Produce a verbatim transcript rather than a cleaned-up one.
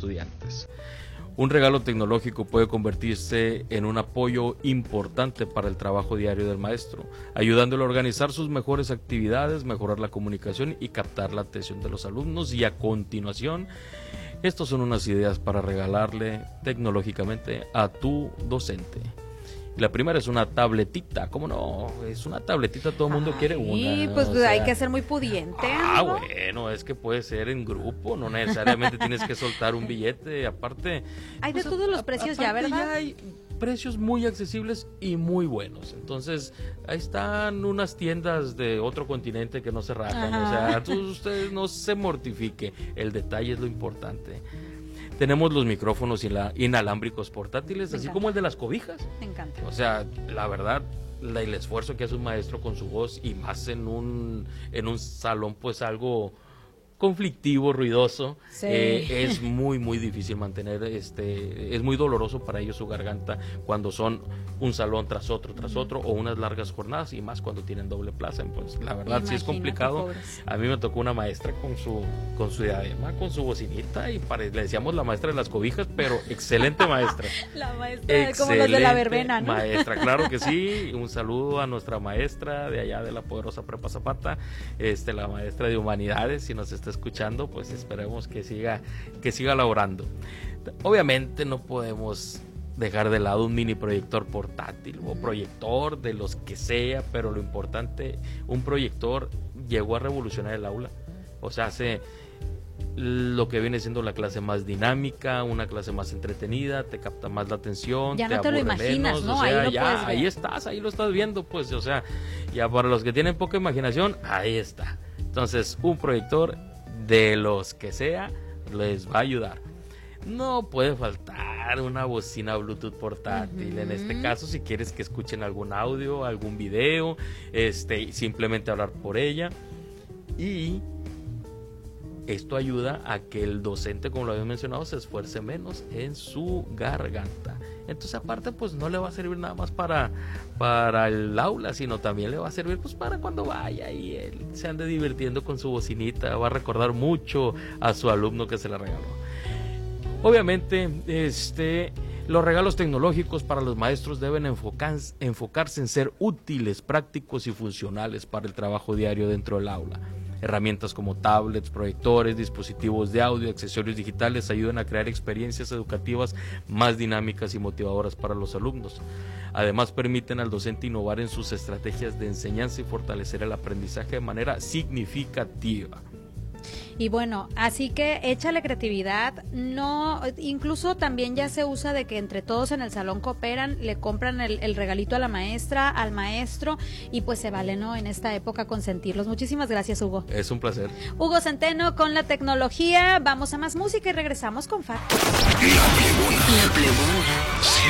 estudiantes. Un regalo tecnológico puede convertirse en un apoyo importante para el trabajo diario del maestro, ayudándole a organizar sus mejores actividades, mejorar la comunicación y captar la atención de los alumnos. Y a continuación, estas son unas ideas para regalarle tecnológicamente a tu docente. La primera es una tabletita, ¿cómo no? Es una tabletita, todo el mundo Ay, quiere una. Sí, pues o sea, hay que ser muy pudiente. Ah, ¿no? bueno, es que puede ser en grupo, no necesariamente tienes que soltar un billete, aparte... Hay pues, de todos los precios ya, ¿verdad? Ya hay precios muy accesibles y muy buenos, entonces ahí están unas tiendas de otro continente que no se rajan, Ajá. o sea, tú, ustedes no se mortifique, el detalle es lo importante. Tenemos los micrófonos inalámbricos portátiles, Me así encanta. como el de las cobijas. Me encanta. O sea, la verdad, la, el esfuerzo que hace un maestro con su voz y más en un, en un salón, pues algo conflictivo, ruidoso, sí. eh, es muy, muy difícil mantener, este, es muy doloroso para ellos su garganta cuando son un salón tras otro, tras otro, o unas largas jornadas, y más cuando tienen doble plaza. Pues la verdad Imagínate, sí es complicado. Pobres. A mí me tocó una maestra con su, con su diadema, con su bocinita, y pare, le decíamos la maestra de las cobijas, pero excelente maestra. La maestra, excelente como los de la verbena, ¿no? Maestra, claro que sí. Un saludo a nuestra maestra de allá de la poderosa Prepa Zapata, este, la maestra de humanidades, si nos está escuchando, pues esperemos que siga que siga laborando. Obviamente no podemos dejar de lado un mini proyector portátil o proyector de los que sea, pero lo importante, un proyector llegó a revolucionar el aula. O sea, hace lo que viene siendo la clase más dinámica, una clase más entretenida, te capta más la atención, ya te no te lo imaginas, menos, ¿no? O sea, ahí lo ya, puedes ver. Ahí estás, ahí lo estás viendo, pues, o sea, ya para los que tienen poca imaginación, ahí está. Entonces, un proyector de los que sea les va a ayudar. No puede faltar una bocina Bluetooth portátil. Uh-huh. En este caso, si quieres que escuchen algún audio, algún video, este, simplemente hablar por ella. Y esto ayuda a que el docente, como lo había mencionado, se esfuerce menos en su garganta. Entonces, aparte, pues no le va a servir nada más para, para el aula, sino también le va a servir pues para cuando vaya y él se ande divirtiendo con su bocinita. Va a recordar mucho a su alumno que se la regaló. Obviamente, este, los regalos tecnológicos para los maestros deben enfocar, enfocarse en ser útiles, prácticos y funcionales para el trabajo diario dentro del aula. Herramientas como tablets, proyectores, dispositivos de audio, accesorios digitales ayudan a crear experiencias educativas más dinámicas y motivadoras para los alumnos. Además, permiten al docente innovar en sus estrategias de enseñanza y fortalecer el aprendizaje de manera significativa. Y bueno, así que échale creatividad, no, incluso también ya se usa de que entre todos en el salón cooperan, le compran el, el regalito a la maestra, al maestro, y pues se vale, ¿no? En esta época consentirlos. Muchísimas gracias, Hugo. Es un placer. Hugo Centeno con la tecnología. Vamos a más música y regresamos con F A Q. La Plebona. La Plebona.